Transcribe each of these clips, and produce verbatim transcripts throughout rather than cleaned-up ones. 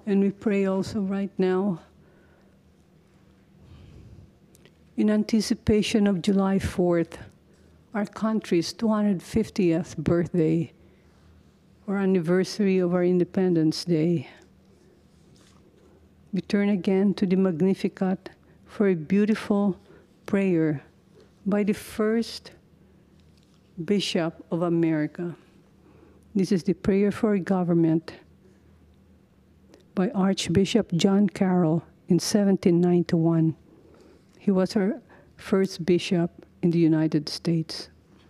And we pray also right now in anticipation of July fourth, our country's two hundred fiftieth birthday or anniversary of our Independence Day. We turn again to the Magnificat for a beautiful prayer by the first Bishop of America. This is the prayer for government by Archbishop John Carroll in seventeen ninety-one. He was our first bishop in the United States.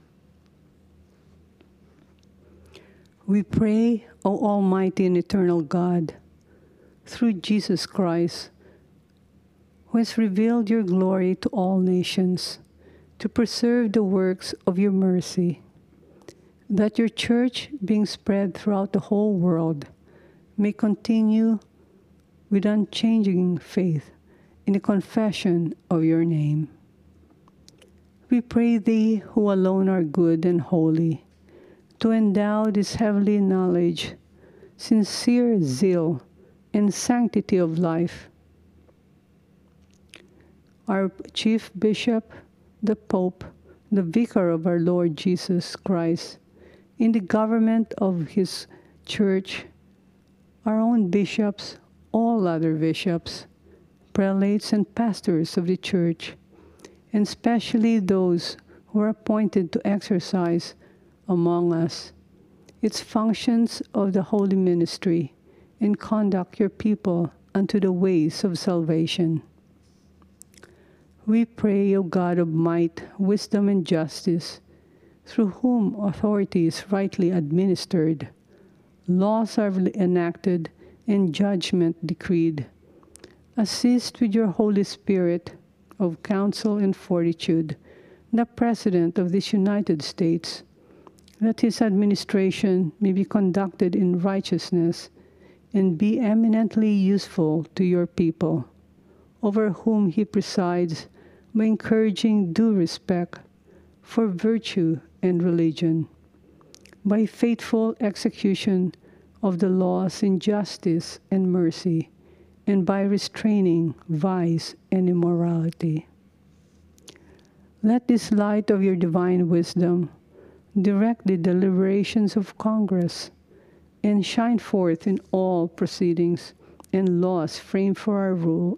We pray, O Almighty and Eternal God, through Jesus Christ, who has revealed your glory to all nations, to preserve the works of your mercy, that your church, being spread throughout the whole world, may continue with unchanging faith in the confession of your name. We pray thee, who alone are good and holy, to endow this heavenly knowledge, sincere zeal, and sanctity of life. Our chief bishop, the Pope, the vicar of our Lord Jesus Christ, in the government of his church, our own bishops, all other bishops, prelates and pastors of the church, and especially those who are appointed to exercise among us its functions of the holy ministry and conduct your people unto the ways of salvation. We pray, O God of might, wisdom, and justice, through whom authority is rightly administered, laws are enacted, and judgment decreed. Assist with your Holy Spirit of counsel and fortitude the President of this United States, that his administration may be conducted in righteousness and be eminently useful to your people, over whom he presides, by encouraging due respect for virtue and religion, by faithful execution of the laws in justice and mercy, and by restraining vice and immorality. Let this light of your divine wisdom direct the deliberations of Congress and shine forth in all proceedings and laws framed for our rule